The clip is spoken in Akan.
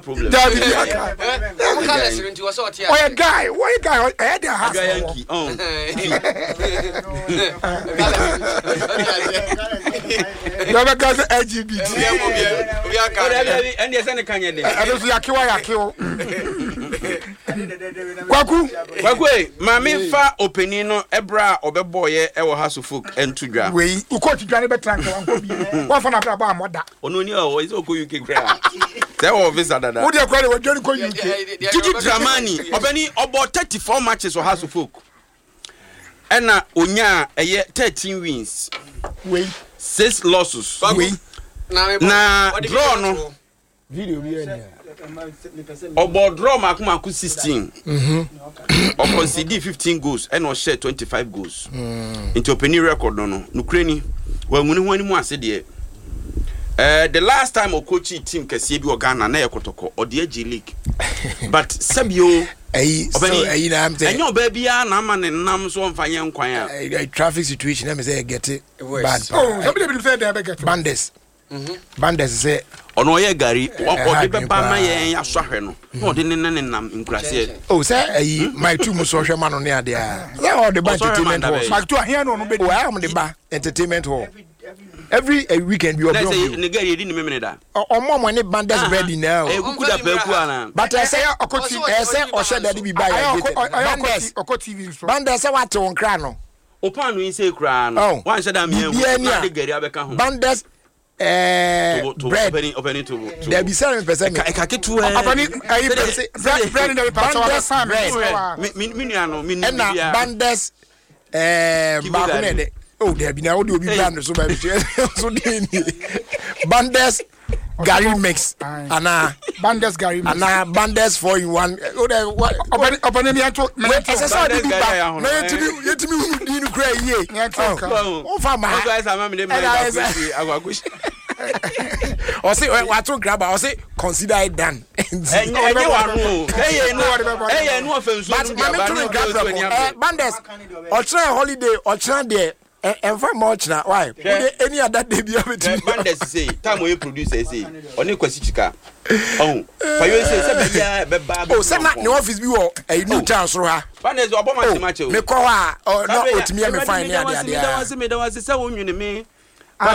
problem. Oh, guy, what guy? I had a house. Never got the LGBT. And there's any kind of I don't see a kill. Kwaku, Mammy fa openino, Ebra, Obeboye, Ewa House of Folk, and to Gra. We caught you, Johnny Betrank. One for a mother. Ononio is okay, you can grab. There were visited. What do you call it? What Johnny call you? Gigi Dramani, Obeni, about 34 matches or House of Folk. And Unya, a year 13 wins. Wait. 6 losses. Wait. Now, draw no video. Obo draw Makumaku 16. Obo CD 15 goals and was share 25 goals. Into opening record no. Nukreni. Well, when you said the last time a coaching team Kasibi or Ghana na Kotoko or the AG League. But Sabio I know baby Naman and Nam so on fire traffic situation, let me say get it bad. Oh, somebody said Bandes. Bandes say on Oya Gary or the Bama ya Saheno. No, didn't nam in Gracia. Oh, say my two social man on there. All the entertainment hall. My two here no be where am the bar entertainment hall. Every weekend you are blowing. Nigeria didn't remember that. Or more money Bandes ready now. But I say I say or should that be by Bandes Bandes what on crano. Opan we say crano. One said I'm here. Bandes bread opening to there be 7%. Bandes oh, there be now do be brand so by so Bandes Gary mix ana Bandes Gary mix ana Bandes 4-in-1 oh there what open me to me say do ba me yetimi hu nu kra ye oh fa ma guys am me agwagushi or say what to grab or say consider it done Bandes or try holiday or try there and for much now why any other day be able to Bandes say time we produce say only kwasichika oh for you say be oh say na the office be wo a new chance ro ha Bandes oboma match me ko ha oh no otimi me fine there me say wonwene me